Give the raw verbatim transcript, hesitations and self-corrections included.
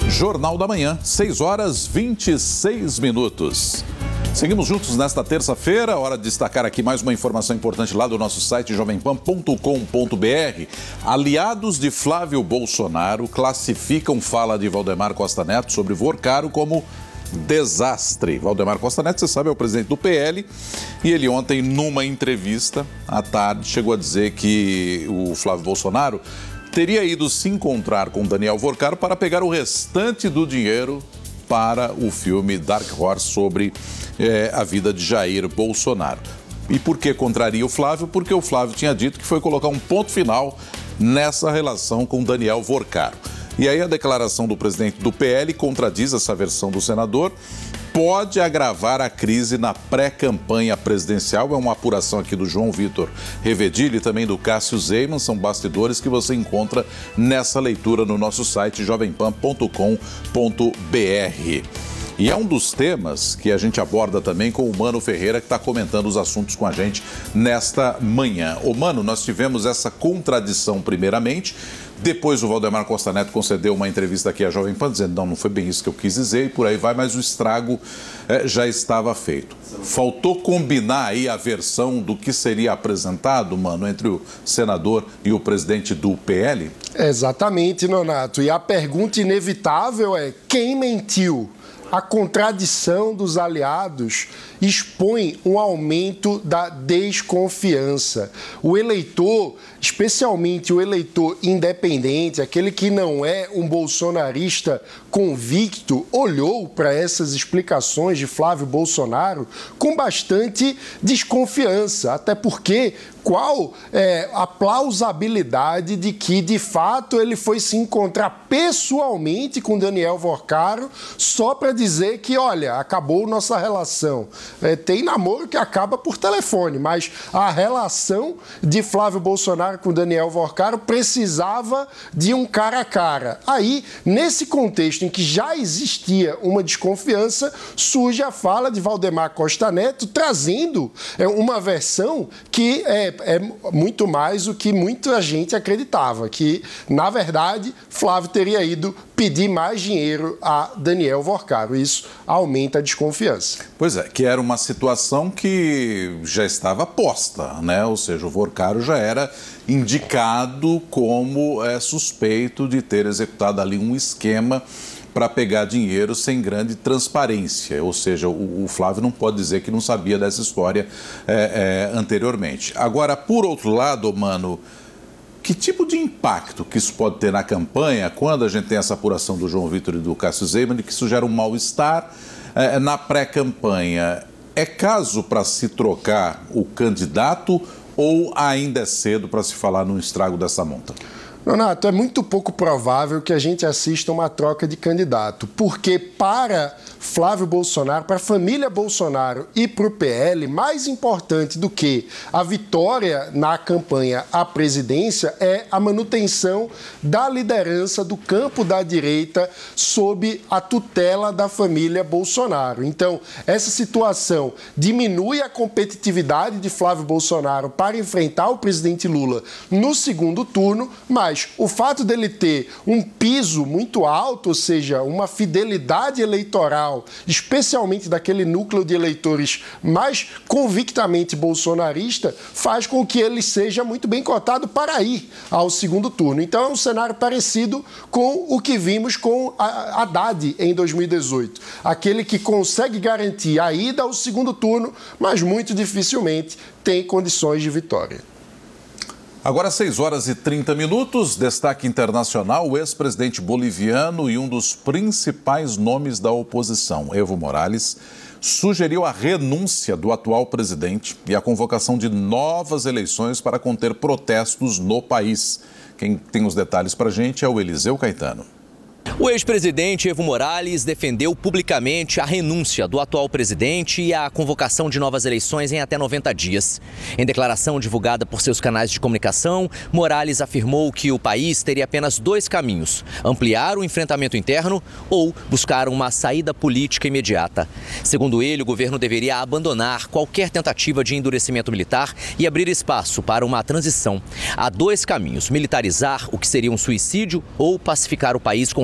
Jornal da Manhã, seis horas e vinte e seis minutos. Seguimos juntos nesta terça-feira, hora de destacar aqui mais uma informação importante lá do nosso site jovem pan ponto com ponto br. Aliados de Flávio Bolsonaro classificam fala de Valdemar Costa Neto sobre Vorcaro como desastre. Valdemar Costa Neto, você sabe, é o presidente do P L, e ele ontem, numa entrevista à tarde, chegou a dizer que o Flávio Bolsonaro teria ido se encontrar com Daniel Vorcaro para pegar o restante do dinheiro para o filme Dark Horse sobre é, a vida de Jair Bolsonaro. E por que contraria o Flávio? Porque o Flávio tinha dito que foi colocar um ponto final nessa relação com Daniel Vorcaro. E aí a declaração do presidente do P L contradiz essa versão do senador, pode agravar a crise na pré-campanha presidencial. É uma apuração aqui do João Vitor Revedilli e também do Cássio Zeiman, são bastidores que você encontra nessa leitura no nosso site jovem pan ponto com ponto br. E é um dos temas que a gente aborda também com o Mano Ferreira, que está comentando os assuntos com a gente nesta manhã. Ô Mano, nós tivemos essa contradição primeiramente, depois o Valdemar Costa Neto concedeu uma entrevista aqui à Jovem Pan, dizendo não, não foi bem isso que eu quis dizer, e por aí vai, mas o estrago eh, já estava feito. Faltou combinar aí a versão do que seria apresentado, Mano, entre o senador e o presidente do P L? Exatamente, Nonato. E a pergunta inevitável é: quem mentiu? A contradição dos aliados expõe um aumento da desconfiança. O eleitor, especialmente o eleitor independente, aquele que não é um bolsonarista convicto, olhou para essas explicações de Flávio Bolsonaro com bastante desconfiança, até porque qual é a plausibilidade de que, de fato, ele foi se encontrar pessoalmente com Daniel Vorcaro só para dizer que, olha, acabou nossa relação. É, tem namoro que acaba por telefone, mas a relação de Flávio Bolsonaro com Daniel Vorcaro precisava de um cara a cara. Aí, nesse contexto em que já existia uma desconfiança, surge a fala de Valdemar Costa Neto trazendo é, uma versão que é, é muito mais o que muita gente acreditava, que, na verdade, Flávio teria ido pedir mais dinheiro a Daniel Vorcaro. Isso aumenta a desconfiança. Pois é, que era uma situação que já estava posta, né? Ou seja, o Vorcaro já era indicado como é, suspeito de ter executado ali um esquema para pegar dinheiro sem grande transparência. Ou seja, o, o Flávio não pode dizer que não sabia dessa história é, é, anteriormente. Agora, por outro lado, Mano, que tipo de impacto que isso pode ter na campanha quando a gente tem essa apuração do João Vitor e do Cássio Zeiman de que isso gera um mal-estar é, na pré-campanha? É caso para se trocar o candidato ou ainda é cedo para se falar num estrago dessa monta? Nonato, é muito pouco provável que a gente assista uma troca de candidato, porque para Flávio Bolsonaro, para a família Bolsonaro e para o P L, mais importante do que a vitória na campanha à presidência é a manutenção da liderança do campo da direita sob a tutela da família Bolsonaro. Então, essa situação diminui a competitividade de Flávio Bolsonaro para enfrentar o presidente Lula no segundo turno, mas o fato dele ter um piso muito alto, ou seja, uma fidelidade eleitoral, especialmente daquele núcleo de eleitores mais convictamente bolsonarista, faz com que ele seja muito bem cotado para ir ao segundo turno. Então é um cenário parecido com o que vimos com a Haddad em dois mil e dezoito. Aquele que consegue garantir a ida ao segundo turno, mas muito dificilmente tem condições de vitória. Agora, seis horas e trinta minutos, destaque internacional, o ex-presidente boliviano e um dos principais nomes da oposição, Evo Morales, sugeriu a renúncia do atual presidente e a convocação de novas eleições para conter protestos no país. Quem tem os detalhes para a gente é o Eliseu Caetano. O ex-presidente Evo Morales defendeu publicamente a renúncia do atual presidente e a convocação de novas eleições em até noventa dias. Em declaração divulgada por seus canais de comunicação, Morales afirmou que o país teria apenas dois caminhos: ampliar o enfrentamento interno ou buscar uma saída política imediata. Segundo ele, o governo deveria abandonar qualquer tentativa de endurecimento militar e abrir espaço para uma transição. Há dois caminhos: militarizar, o que seria um suicídio, ou pacificar o país com